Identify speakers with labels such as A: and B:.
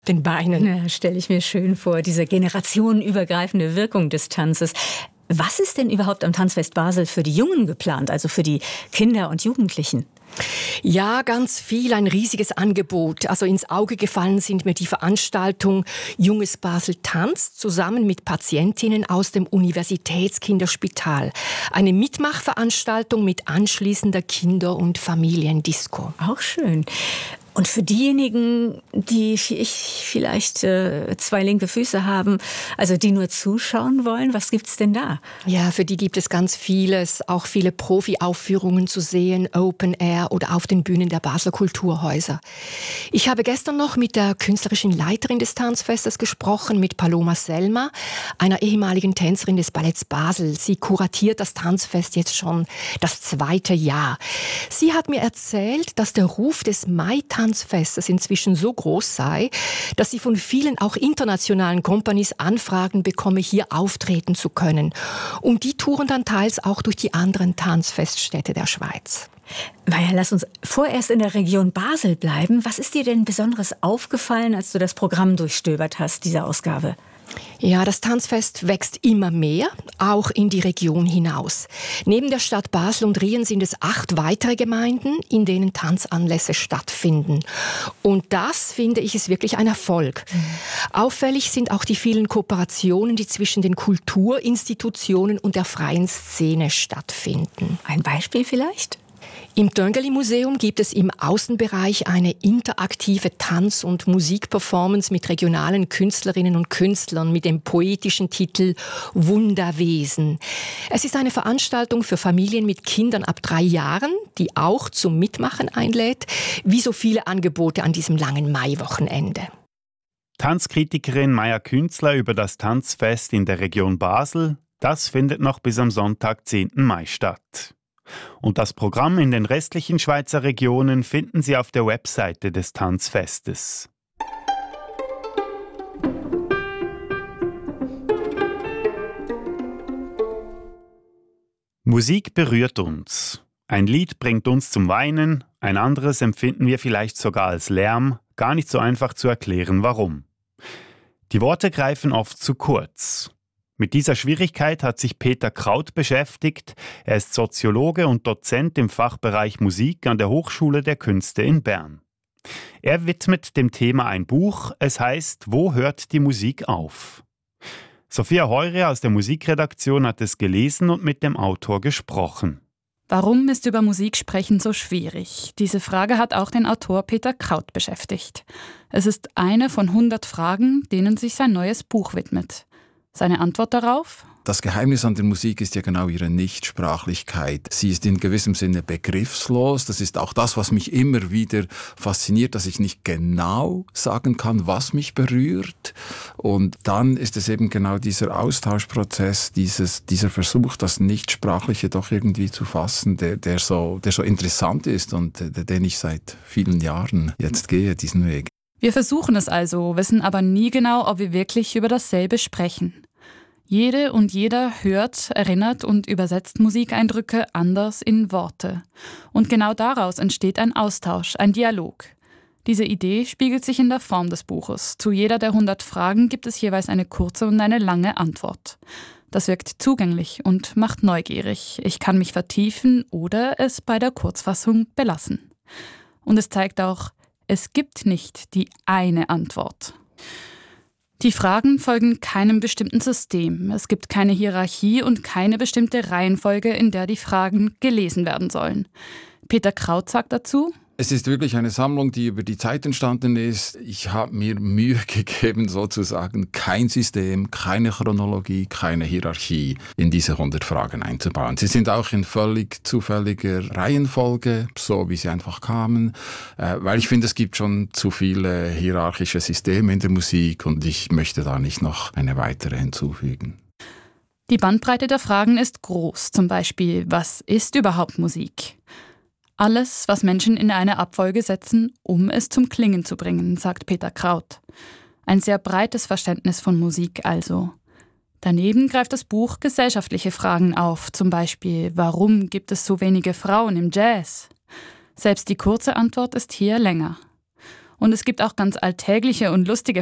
A: den Beinen.
B: Ja, stelle ich mir schön vor, diese generationenübergreifende Wirkung des Tanzes. Was ist denn überhaupt am Tanzfest Basel für die Jungen geplant, also für die Kinder und Jugendlichen?
A: Ja, ganz viel, ein riesiges Angebot. Also ins Auge gefallen sind mir die Veranstaltung Junges Basel tanzt zusammen mit Patientinnen aus dem Universitätskinderspital. Eine Mitmachveranstaltung mit anschließender Kinder- und Familiendisco.
B: Auch schön. Und für diejenigen, die vielleicht zwei linke Füße haben, also die nur zuschauen wollen, was gibt's denn da?
A: Ja, für die gibt es ganz vieles, auch viele Profi-Aufführungen zu sehen, Open Air oder auf den Bühnen der Basler Kulturhäuser. Ich habe gestern noch mit der künstlerischen Leiterin des Tanzfestes gesprochen, mit Paloma Selma, einer ehemaligen Tänzerin des Balletts Basel. Sie kuratiert das Tanzfest jetzt schon das 2. Jahr. Sie hat mir erzählt, dass der Ruf des Mai-Tanzfestes inzwischen so groß sei, dass sie von vielen auch internationalen Companies Anfragen bekomme, hier auftreten zu können. Und die touren dann teils auch durch die anderen Tanzfeststädte der Schweiz.
B: Maja, lass uns vorerst in der Region Basel bleiben. Was ist dir denn Besonderes aufgefallen, als du das Programm durchstöbert hast, dieser Ausgabe?
A: Ja, das Tanzfest wächst immer mehr, auch in die Region hinaus. Neben der Stadt Basel und Rien sind es 8 weitere Gemeinden, in denen Tanzanlässe stattfinden. Und das, finde ich, ist wirklich ein Erfolg. Auffällig sind auch die vielen Kooperationen, die zwischen den Kulturinstitutionen und der freien Szene stattfinden.
B: Ein Beispiel vielleicht?
A: Im Döngeli-Museum gibt es im Außenbereich eine interaktive Tanz- und Musikperformance mit regionalen Künstlerinnen und Künstlern mit dem poetischen Titel Wunderwesen. Es ist eine Veranstaltung für Familien mit Kindern ab 3 Jahren, die auch zum Mitmachen einlädt, wie so viele Angebote an diesem langen Maiwochenende.
C: Tanzkritikerin Maja Künzler über das Tanzfest in der Region Basel, das findet noch bis am Sonntag, 10. Mai statt. Und das Programm in den restlichen Schweizer Regionen finden Sie auf der Webseite des Tanzfestes. Musik berührt uns. Ein Lied bringt uns zum Weinen, ein anderes empfinden wir vielleicht sogar als Lärm, gar nicht so einfach zu erklären, warum. Die Worte greifen oft zu kurz. Mit dieser Schwierigkeit hat sich Peter Kraut beschäftigt. Er ist Soziologe und Dozent im Fachbereich Musik an der Hochschule der Künste in Bern. Er widmet dem Thema ein Buch. Es heißt »Wo hört die Musik auf?« Sophia Heure aus der Musikredaktion hat es gelesen und mit dem Autor gesprochen.
D: Warum ist über Musik sprechen so schwierig? Diese Frage hat auch den Autor Peter Kraut beschäftigt. Es ist eine von 100 Fragen, denen sich sein neues Buch widmet. Seine Antwort darauf?
E: Das Geheimnis an der Musik ist ja genau ihre Nichtsprachlichkeit. Sie ist in gewissem Sinne begriffslos. Das ist auch das, was mich immer wieder fasziniert, dass ich nicht genau sagen kann, was mich berührt. Und dann ist es eben genau dieser Austauschprozess, dieser Versuch, das Nichtsprachliche doch irgendwie zu fassen, der so interessant ist und den ich seit vielen Jahren jetzt gehe, diesen Weg.
D: Wir versuchen es also, wissen aber nie genau, ob wir wirklich über dasselbe sprechen. Jede und jeder hört, erinnert und übersetzt Musikeindrücke anders in Worte. Und genau daraus entsteht ein Austausch, ein Dialog. Diese Idee spiegelt sich in der Form des Buches. Zu jeder der 100 Fragen gibt es jeweils eine kurze und eine lange Antwort. Das wirkt zugänglich und macht neugierig. Ich kann mich vertiefen oder es bei der Kurzfassung belassen. Und es zeigt auch, es gibt nicht die eine Antwort. Die Fragen folgen keinem bestimmten System. Es gibt keine Hierarchie und keine bestimmte Reihenfolge, in der die Fragen gelesen werden sollen. Peter Kraut sagt dazu:
E: Es ist wirklich eine Sammlung, die über die Zeit entstanden ist. Ich habe mir Mühe gegeben, sozusagen kein System, keine Chronologie, keine Hierarchie in diese 100 Fragen einzubauen. Sie sind auch in völlig zufälliger Reihenfolge, so wie sie einfach kamen, weil ich finde, es gibt schon zu viele hierarchische Systeme in der Musik und ich möchte da nicht noch eine weitere hinzufügen.
D: Die Bandbreite der Fragen ist groß. Zum Beispiel, was ist überhaupt Musik? Alles, was Menschen in eine Abfolge setzen, um es zum Klingen zu bringen, sagt Peter Kraut. Ein sehr breites Verständnis von Musik also. Daneben greift das Buch gesellschaftliche Fragen auf, zum Beispiel, warum gibt es so wenige Frauen im Jazz? Selbst die kurze Antwort ist hier länger. Und es gibt auch ganz alltägliche und lustige